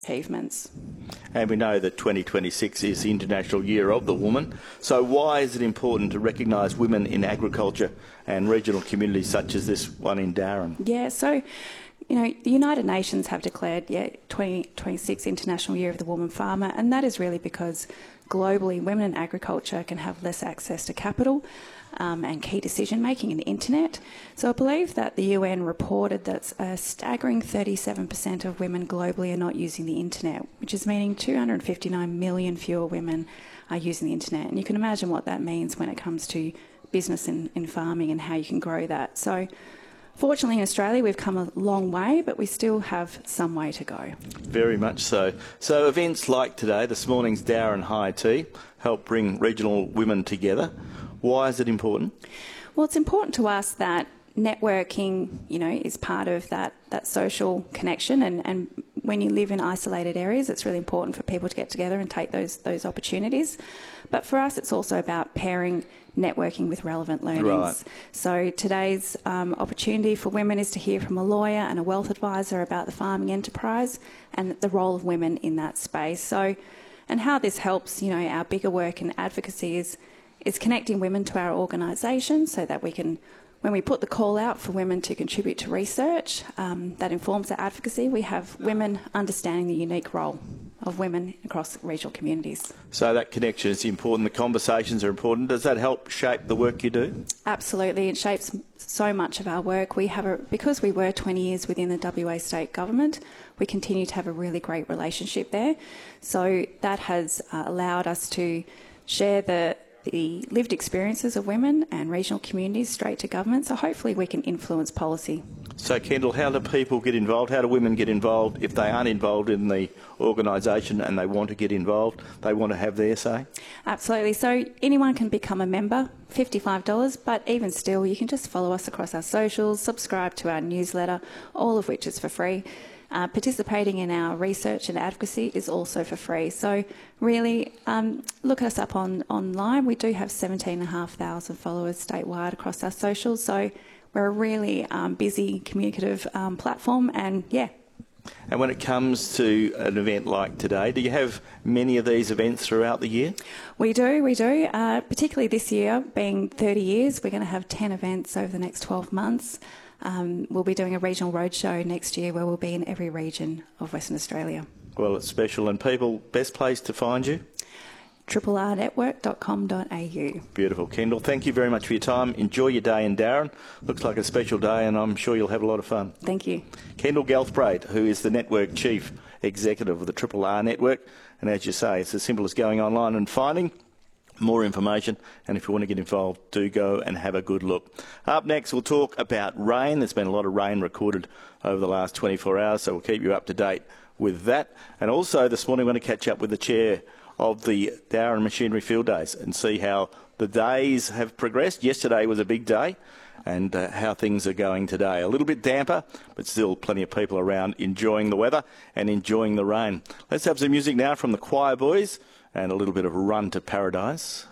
achievements. And we know that 2026 is the International Year of the Woman. So why is it important to recognise women in agriculture and regional communities such as this one in Darren? Yeah, so, the United Nations have declared 2026 International Year of the Woman Farmer, and that is really because globally women in agriculture can have less access to capital and key decision-making and the internet. So I believe that the UN reported that a staggering 37% of women globally are not using the internet, which is meaning 259 million fewer women are using the internet. And you can imagine what that means when it comes to business in farming and how you can grow that. So fortunately in Australia we've come a long way, but we still have some way to go. Very much so. So events like today, this morning's Darren High Tea, help bring regional women together. Why is it important? Well, it's important to us that networking, is part of that social connection, and when you live in isolated areas, it's really important for people to get together and take those opportunities. But for us, it's also about pairing networking with relevant learnings. Right. So today's opportunity for women is to hear from a lawyer and a wealth advisor about the farming enterprise and the role of women in that space. So, and how this helps, our bigger work in advocacy is connecting women to our organisation so that we can, when we put the call out for women to contribute to research that informs our advocacy, we have women understanding the unique role of women across regional communities. So that connection is important, the conversations are important. Does that help shape the work you do? Absolutely, it shapes so much of our work. Because we were 20 years within the WA state government, we continue to have a really great relationship there. So that has allowed us to share the lived experiences of women and regional communities straight to government, so hopefully we can influence policy. So Kendall, how do people get involved? How do women get involved if they aren't involved in the organisation and they want to get involved, they want to have their say? Absolutely. So anyone can become a member, $55, but even still you can just follow us across our socials, subscribe to our newsletter, all of which is for free. Participating in our research and advocacy is also for free. So really, look us up online. We do have 17,500 followers statewide across our socials. So we're a really busy, communicative platform, and yeah. And when it comes to an event like today, do you have many of these events throughout the year? We do. Particularly this year, being 30 years, we're going to have 10 events over the next 12 months. We'll be doing a regional roadshow next year where we'll be in every region of Western Australia. Well, it's special. And people, best place to find you? rrnetwork.com.au. Beautiful. Kendall, thank you very much for your time. Enjoy your day in Darren. Looks like a special day and I'm sure you'll have a lot of fun. Thank you. Kendall Galbraith, who is the Network Chief Executive of the RRR Network. And as you say, it's as simple as going online and finding more information, and if you want to get involved, do go and have a good look. Up next, we'll talk about rain. There's been a lot of rain recorded over the last 24 hours, so we'll keep you up to date with that. And also, this morning, we're going to catch up with the chair of the Darren Machinery Field Days and see how the days have progressed. Yesterday was a big day, and how things are going today. A little bit damper, but still plenty of people around enjoying the weather and enjoying the rain. Let's have some music now from the Choir Boys and a little bit of Run to Paradise.